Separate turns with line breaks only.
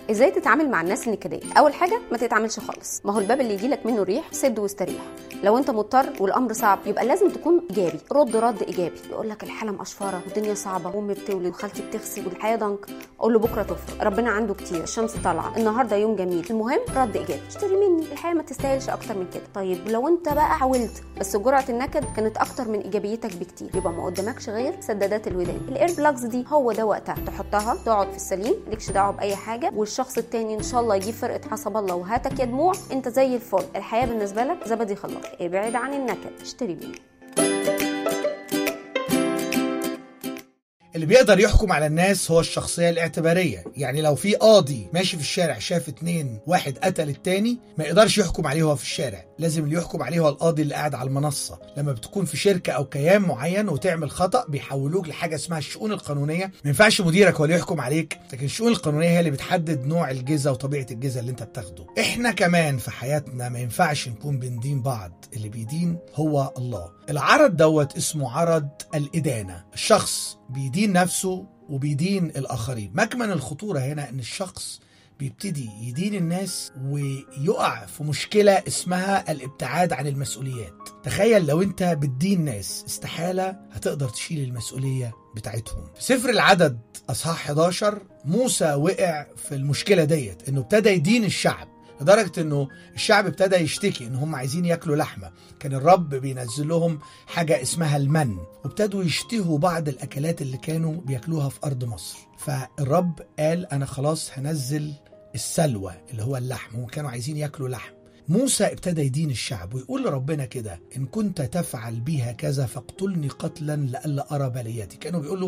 ازاي تتعامل مع الناس النكديه؟ اول حاجه ما تتعاملش خالص، ما هو الباب اللي يجيلك منه ريح سد واستريح. لو انت مضطر والامر صعب يبقى لازم تكون ايجابي، رد ايجابي. يقول لك الحاله مقشفره والدنيا صعبه وامي بتولد وخالتي بتغسل والحياه ضنك، اقول له بكره تفرق، ربنا عنده كتير، الشمس طالعه، النهارده يوم جميل. المهم رد ايجابي، اشتري مني، الحياه ما تستاهلش اكتر من كده. طيب لو انت بقى حاولت بس جرعه النكد كانت اكتر من ايجابيتك بكتير، يبقى ما قدامكش غير سدادات الودان. الاير بلاجز دي هو ده وقتها تحطها، تقعد في السليم، مالكش دعوه باي حاجه، والشخص التاني ان شاء الله يجيب فرقه حسب الله وهاتك يا دموع، انت زي الفل، الحياه بالنسبه لك زبدي خلاص. ابعد عن النكد، اشتري مني.
اللي بيقدر يحكم على الناس هو الشخصية الاعتبارية. يعني لو في قاضي ماشي في الشارع شاف واحد قتل التاني، ما يقدرش يحكم عليه هو في الشارع، لازم اللي يحكم عليه هو القاضي اللي قاعد على المنصة. لما بتكون في شركة أو كيان معين وتعمل خطأ بيحولوك لحاجة اسمها الشؤون القانونية. ما ينفعش مديرك هو اللي يحكم عليك، لكن الشؤون القانونية هي اللي بتحدد نوع الجزا وطبيعة الجزا اللي انت بتاخده. احنا كمان في حياتنا ما ينفعش نكون بندين بعض، اللي بيدين هو الله. العرض دوت اسمه عرض الإدانة. الشخص بيدين نفسه وبيدين الآخرين. مكمن الخطورة هنا ان الشخص بيبتدي يدين الناس ويقع في مشكلة اسمها الابتعاد عن المسؤوليات. تخيل لو انت بتدين ناس، استحالة هتقدر تشيل المسؤولية بتاعتهم. في سفر العدد أصحاح 11 موسى وقع في المشكلة ديت، انه ابتدى يدين الشعب لدرجة انه الشعب ابتدى يشتكي ان هم عايزين ياكلوا لحمة. كان الرب بينزل لهم حاجة اسمها المن، وابتدوا يشتهوا بعض الاكلات اللي كانوا بياكلوها في ارض مصر. فالرب قال انا خلاص هنزل السلوى اللي هو اللحم، وكانوا عايزين ياكلوا لحم. موسى ابتدى يدين الشعب ويقول لربنا كده: إن كنت تفعل بي هكذا فاقتلني قتلا لألا أرى بلياتي. كانوا بيقولوا